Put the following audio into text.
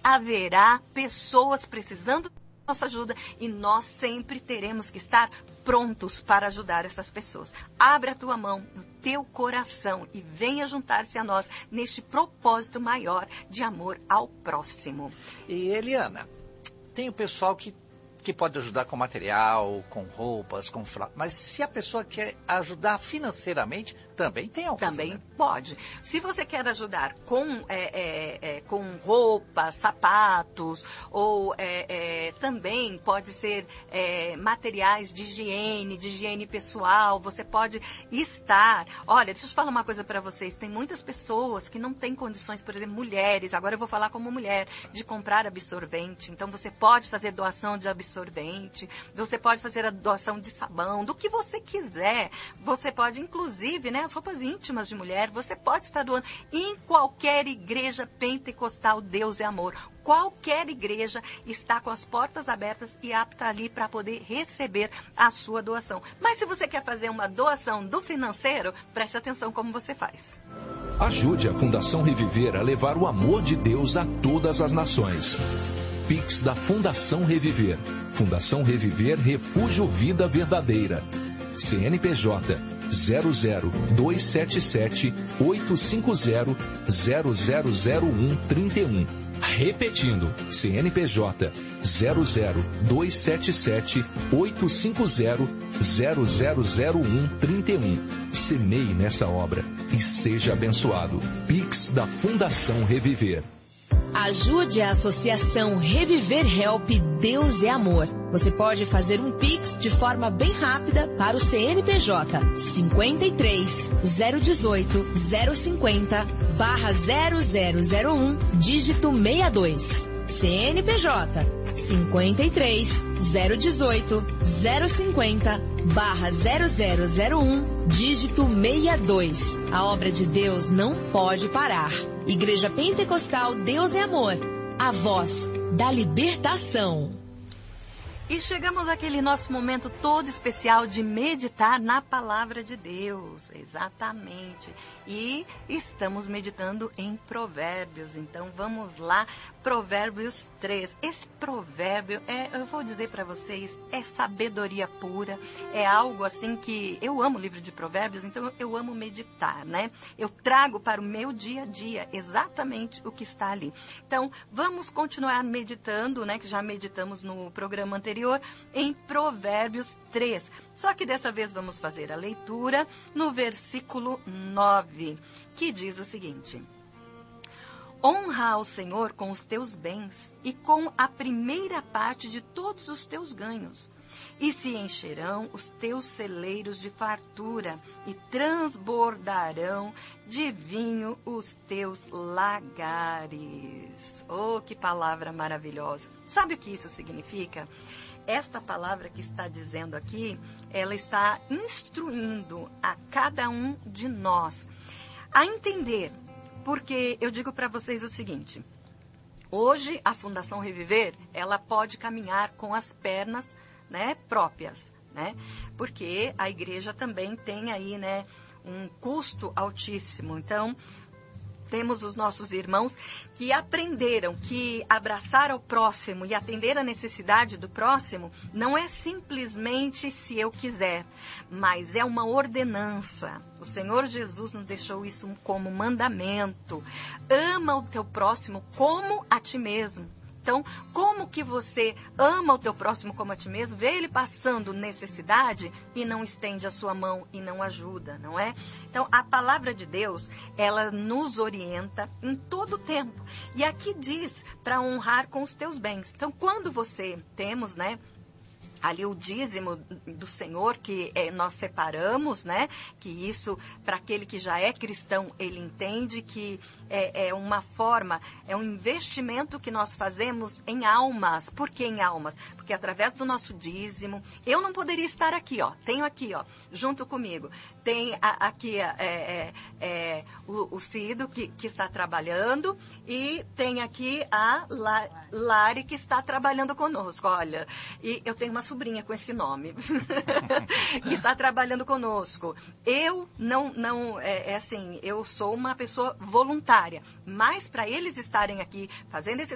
haverá pessoas precisando da nossa ajuda e nós sempre teremos que estar prontos para ajudar essas pessoas. Abre a tua mão, o teu coração e venha juntar-se a nós neste propósito maior de amor ao próximo. E Eliana, tem o pessoal que pode ajudar com material, com roupas, com fralda. Mas se a pessoa quer ajudar financeiramente, também tem algo. Também pode. Se você quer ajudar com roupas, sapatos, ou também pode ser materiais de higiene pessoal, você pode estar... Olha, deixa eu falar uma coisa para vocês. Tem muitas pessoas que não têm condições, por exemplo, mulheres, agora eu vou falar como mulher, de comprar absorvente. Então você pode fazer doação de absorvente, você pode fazer a doação de sabão, do que você quiser. Você pode, inclusive, as roupas íntimas de mulher, você pode estar doando em qualquer igreja pentecostal. Deus é amor. Qualquer igreja está com as portas abertas e apta ali para poder receber a sua doação. Mas se você quer fazer uma doação do financeiro, preste atenção como você faz. Ajude a Fundação Reviver a levar o amor de Deus a todas as nações. Pix da Fundação Reviver. Fundação Reviver Refúgio Vida Verdadeira. CNPJ 00277 850 000131. Repetindo, CNPJ 00277 850 000131. Semeie nessa obra e seja abençoado. Pix da Fundação Reviver. Ajude a Associação Reviver Help Deus é Amor. Você pode fazer um Pix de forma bem rápida para o CNPJ 53 018 050 /0001 dígito 62. CNPJ 53 018 050 /0001 dígito 62. A obra de Deus não pode parar. Igreja Pentecostal Deus é Amor, a voz da libertação. E chegamos àquele nosso momento todo especial de meditar na palavra de Deus, exatamente. E estamos meditando em Provérbios, então vamos lá, Provérbios 3. Esse provérbio, eu vou dizer para vocês, é sabedoria pura, é algo assim que eu amo o livro de Provérbios, então eu amo meditar, né? Eu trago para o meu dia a dia exatamente o que está ali. Então, vamos continuar meditando, né, que já meditamos no programa anterior, em Provérbios 3. Só que dessa vez vamos fazer a leitura no versículo 9, que diz o seguinte: honra ao Senhor com os teus bens e com a primeira parte de todos os teus ganhos, e se encherão os teus celeiros de fartura e transbordarão de vinho os teus lagares. Oh, que palavra maravilhosa! Sabe o que isso significa? Esta palavra que está dizendo aqui, ela está instruindo a cada um de nós a entender, porque eu digo para vocês o seguinte: hoje a Fundação Reviver, ela pode caminhar com as pernas, né, próprias, né? Porque a igreja também tem aí, né, um custo altíssimo. Então, temos os nossos irmãos que aprenderam que abraçar ao próximo e atender a necessidade do próximo não é simplesmente se eu quiser, mas é uma ordenança. O Senhor Jesus nos deixou isso como mandamento. Ama o teu próximo como a ti mesmo. Então, como que você ama o teu próximo como a ti mesmo, vê ele passando necessidade e não estende a sua mão e não ajuda, não é? Então, a palavra de Deus, ela nos orienta em todo o tempo. E aqui diz para honrar com os teus bens. Então, quando temos, né, ali o dízimo do Senhor que nós separamos, né? Que isso, para aquele que já é cristão, ele entende que é uma forma, é um investimento que nós fazemos em almas. Por que em almas? Porque através do nosso dízimo, eu não poderia estar aqui, ó. Tenho aqui, ó, junto comigo. Tem aqui o Cido que está trabalhando e tem aqui a Lari que está trabalhando conosco, olha. E eu tenho uma sobrinha com esse nome que está trabalhando conosco. Eu eu sou uma pessoa voluntária, mas para eles estarem aqui fazendo esse